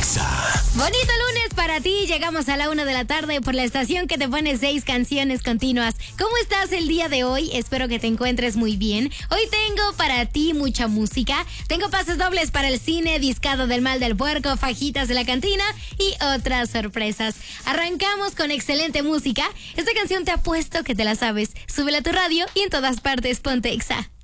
Exa. Bonito lunes para ti. Llegamos a la 1 de la tarde por la estación que te pone 6 canciones continuas. ¿Cómo estás el día de hoy? Espero que te encuentres muy bien. Hoy tengo para ti mucha música. Tengo pases dobles para el cine, discado del mal del puerco, fajitas de la cantina y otras sorpresas. Arrancamos con excelente música. Esta canción te apuesto que te la sabes. Súbela a tu radio y en todas partes ponte Exa.